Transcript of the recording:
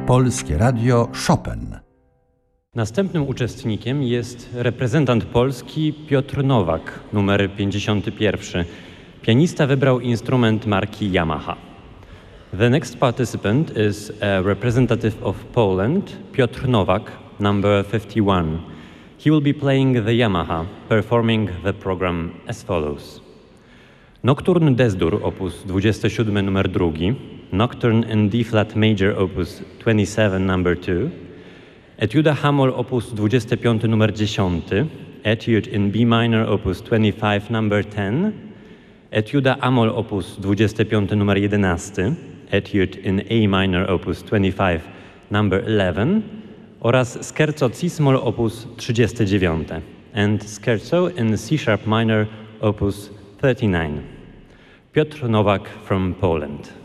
Polskie Radio Chopin. Następnym uczestnikiem jest reprezentant Polski Piotr Nowak, numer 51. Pianista wybrał instrument marki Yamaha. The next participant is a representative of Poland, Piotr Nowak, number 51. He will be playing the Yamaha, performing the program as follows. Nocturne des-dur, opus 27, numer 2, Nocturne in D-flat major, opus 27, number 2, Etude Hamoll, opus 25, numer 10, Etude in B minor, opus 25, number 10, Etude Amol, opus 25, numer 11, Etude in A minor, opus 25, number 11 oraz Scherzo cis-moll, opus 39 and Scherzo in C-sharp minor, opus 39. Piotr Nowak from Poland.